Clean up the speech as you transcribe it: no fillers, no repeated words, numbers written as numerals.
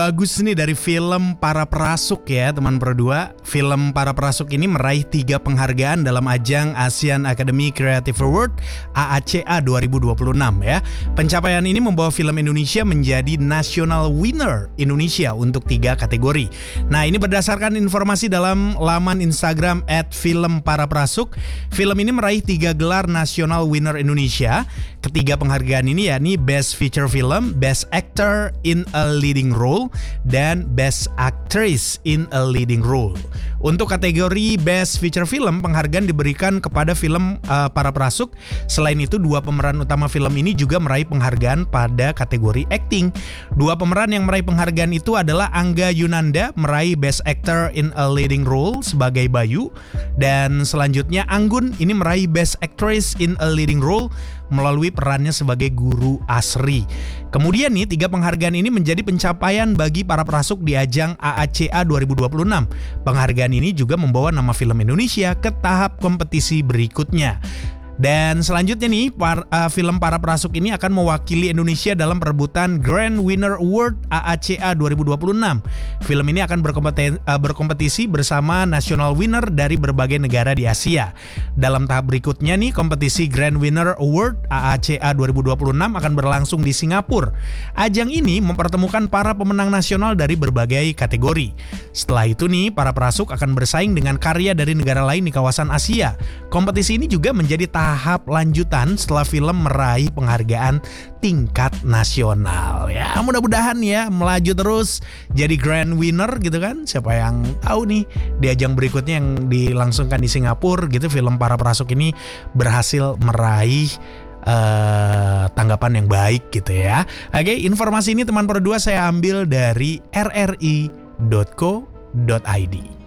Bagus nih dari film Para Perasuk ya teman Pro 2. Film Para Perasuk ini meraih 3 penghargaan dalam ajang Asian Academy Creative Award AACA 2026 ya. Pencapaian ini membawa film Indonesia menjadi National Winner Indonesia untuk 3 kategori. Nah, ini berdasarkan informasi dalam laman Instagram @filmparaprasuk. Film ini meraih 3 gelar National Winner Indonesia. Ketiga penghargaan ini yakni Best Feature Film, Best Actor in a Leading Role, dan Best Actress in a Leading Role. Untuk kategori Best Feature Film, penghargaan diberikan kepada film Para Perasuk. Selain itu, 2 pemeran utama film ini juga meraih penghargaan pada kategori acting. 2 pemeran yang meraih penghargaan itu adalah Angga Yunanda meraih Best Actor in a Leading Role sebagai Bayu, dan selanjutnya Anggun ini meraih Best Actress in a Leading Role melalui perannya sebagai Guru Asri. Kemudian nih 3 penghargaan ini menjadi pencapaian bagi Para Perasuk di ajang AACA 2026. Penghargaan ini juga membawa nama film Indonesia ke tahap kompetisi berikutnya. Dan selanjutnya nih, film Para Perasuk ini akan mewakili Indonesia dalam perebutan Grand Winner Award AACA 2026. Film ini akan berkompetisi bersama National Winner dari berbagai negara di Asia. Dalam tahap berikutnya nih, kompetisi Grand Winner Award AACA 2026 akan berlangsung di Singapura. Ajang ini mempertemukan para pemenang nasional dari berbagai kategori. Setelah itu nih, Para Perasuk akan bersaing dengan karya dari negara lain di kawasan Asia. Kompetisi ini juga menjadi tahap lanjutan setelah film meraih penghargaan tingkat nasional ya. Mudah-mudahan ya melaju terus jadi grand winner gitu kan. Siapa yang tahu nih di ajang berikutnya yang dilangsungkan di Singapura gitu, film Para Perasuk ini berhasil meraih tanggapan yang baik gitu ya. Oke, informasi ini teman Pro 2 saya ambil dari rri.co.id.